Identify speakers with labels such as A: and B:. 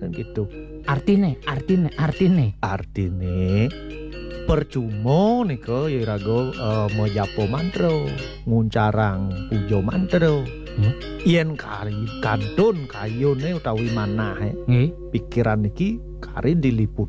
A: kan gitu.
B: Artine
A: Percuma nika ya raga mojapo mantro nguncarang pujo mantro. Yen kari kantun kayune utawi manahe
B: nggih
A: pikiran iki kari diliput